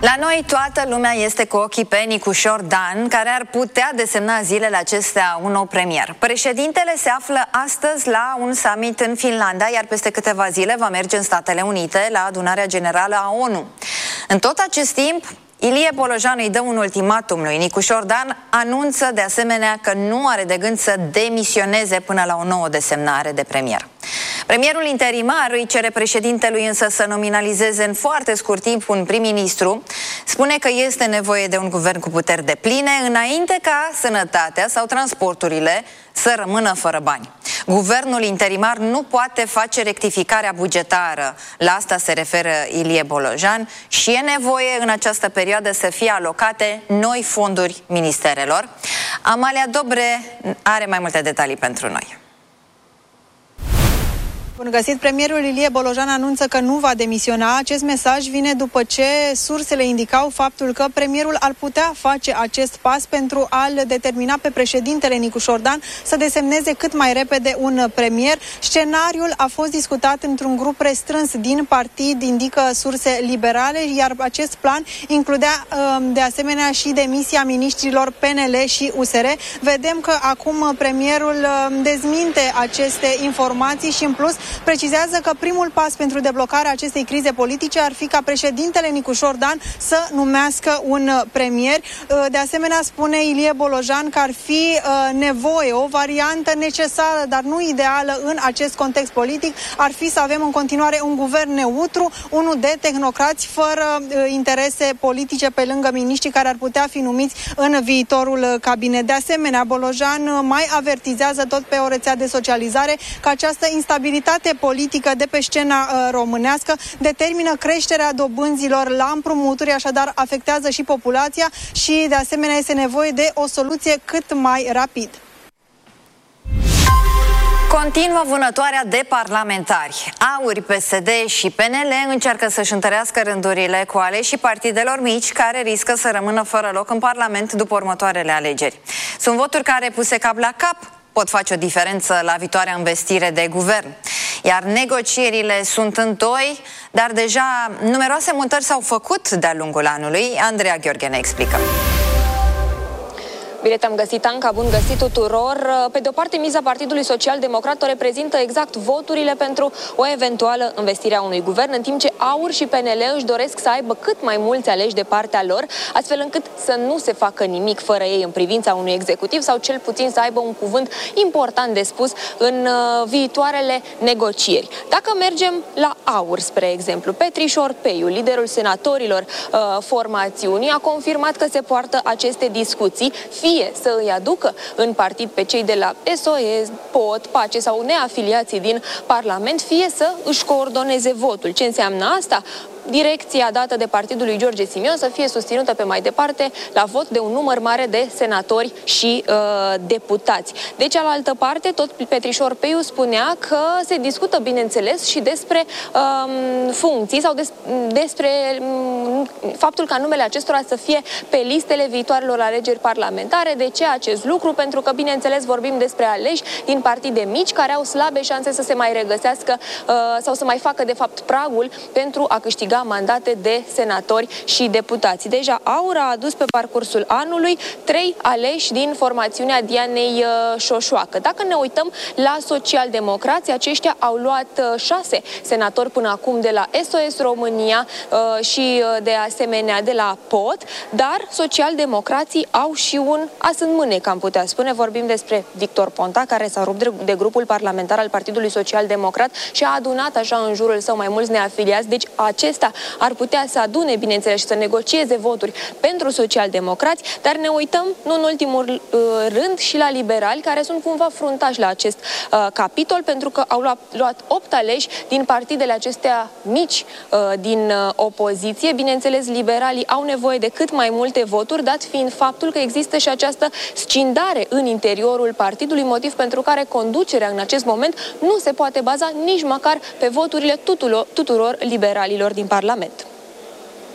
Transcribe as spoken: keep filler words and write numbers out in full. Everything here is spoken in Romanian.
La noi toată lumea este cu ochii pe Nicușor Dan, care ar putea desemna zilele acestea un nou premier. Președintele se află astăzi la un summit în Finlanda, iar peste câteva zile va merge în Statele Unite la adunarea generală a ONU. În tot acest timp, Ilie Bolojan îi dă un ultimatum lui Nicușor Dan, anunță de asemenea că nu are de gând să demisioneze până la o nouă desemnare de premier. Premierul interimar îi cere președintelui însă să nominalizeze în foarte scurt timp un prim-ministru. Spune că este nevoie de un guvern cu puteri depline înainte ca sănătatea sau transporturile să rămână fără bani. Guvernul interimar nu poate face rectificarea bugetară. La asta se referă Ilie Bolojan și e nevoie în această perioadă să fie alocate noi fonduri ministerelor. Amalia Dobre are mai multe detalii pentru noi. Bun găsit, premierul Ilie Bolojan anunță că nu va demisiona. Acest mesaj vine după ce sursele indicau faptul că premierul ar putea face acest pas pentru a-l determina pe președintele Nicușor Dan să desemneze cât mai repede un premier. Scenariul a fost discutat într-un grup restrâns din partid, indică surse liberale, iar acest plan includea de asemenea și demisia miniștrilor P N L și U S R. Vedem că acum premierul dezminte aceste informații și în plus precizează că primul pas pentru deblocarea acestei crize politice ar fi ca președintele Nicușor Dan să numească un premier. De asemenea, spune Ilie Bolojan că ar fi nevoie, o variantă necesară, dar nu ideală în acest context politic, ar fi să avem în continuare un guvern neutru, unul de tehnocrați fără interese politice pe lângă miniștri care ar putea fi numiți în viitorul cabinet. De asemenea, Bolojan mai avertizează tot pe o rețea de socializare că această instabilitate politică de pe scena uh, românească determină creșterea dobânzilor la împrumuturi, așadar afectează și populația și de asemenea este nevoie de o soluție cât mai rapid. Continuă vânătoarea de parlamentari. AUR, P S D și P N L încearcă să-și întărească rândurile cu aleșii partidelor mici care riscă să rămână fără loc în Parlament după următoarele alegeri. Sunt voturi care, puse cap la cap, pot face o diferență la viitoarea investire de guvern. Iar negocierile sunt întoi, dar deja numeroase mutări s-au făcut de-a lungul anului. Andreea Gheorghe ne explică. Bine te-am găsit, Anca, bun găsit tuturor. Pe de o parte, miza Partidului Social-Democrat o reprezintă exact voturile pentru o eventuală investire a unui guvern, în timp ce AUR și P N L își doresc să aibă cât mai mulți aleși de partea lor, astfel încât să nu se facă nimic fără ei în privința unui executiv sau cel puțin să aibă un cuvânt important de spus în uh, viitoarele negocieri. Dacă mergem la AUR, spre exemplu, Petrișor Peiu, liderul senatorilor uh, formațiunii, a confirmat că se poartă aceste discuții, fie să îi aducă în partid pe cei de la S O S, P O T, PACE sau neafiliații din Parlament, fie să își coordoneze votul. Ce înseamnă asta? Direcția dată de partidul lui George Simion să fie susținută pe mai departe la vot de un număr mare de senatori și uh, deputați. De cealaltă parte, tot Petrișor Peiu spunea că se discută, bineînțeles, și despre um, funcții sau des, despre um, faptul ca numele acestora să fie pe listele viitoarelor alegeri parlamentare. De ce acest lucru? Pentru că, bineînțeles, vorbim despre aleși din partide mici care au slabe șanse să se mai regăsească uh, sau să mai facă, de fapt, pragul pentru a câștiga mandate de senatori și deputați. Deja AUR a adus pe parcursul anului trei aleși din formațiunea Dianei Șoșoacă. Dacă ne uităm la socialdemocrații, aceștia au luat șase senatori până acum de la S O S România și de asemenea de la P O T, dar socialdemocrații au și un as în mânecă, am putea spune. Vorbim despre Victor Ponta, care s-a rupt de grupul parlamentar al Partidului Social-Democrat și a adunat așa în jurul său mai mulți neafiliați. Deci acesta ar putea să adune, bineînțeles, și să negocieze voturi pentru socialdemocrați, dar ne uităm, nu în ultimul uh, rând, și la liberali, care sunt cumva fruntași la acest uh, capitol, pentru că au luat, luat opt aleși din partidele acestea mici uh, din uh, opoziție. Bineînțeles, liberalii au nevoie de cât mai multe voturi, dat fiind faptul că există și această scindare în interiorul partidului, motiv pentru care conducerea în acest moment nu se poate baza nici măcar pe voturile tuturor, tuturor liberalilor din Parlament.